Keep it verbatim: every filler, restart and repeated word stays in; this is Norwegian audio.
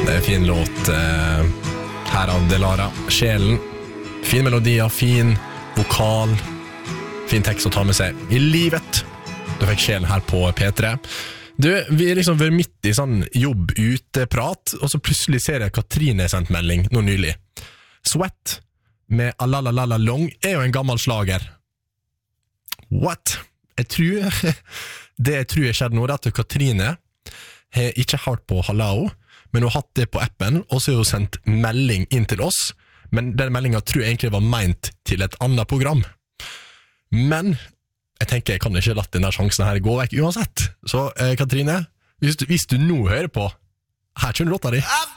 Det er fin låt eh, her av Delara, Sjelen. Fin melodier, fin vokal, fin tekst å ta med seg i livet. Du fikk Sjelen her på P tre. Du, vi er liksom vært midt i sånn jobb-ute-prat, og så plutselig ser jeg Katrine sendt melding nå nylig. Sweat med Alalalala Long er jo en gammel slager. What? Jeg tror, det jeg tror jeg skjedde nå, det er at Katrine har ikke hørt på Halao, men hun har hatt det på appen, og så har hun sendt melding inn til oss, men den meldingen tror jeg egentlig var meint til et annet program. Men jeg tenker jeg kan ikke latt denne sjansen her gå vekk uansett. Så eh, Katrine, hvis du, hvis du nå hører på, her kommer låta di.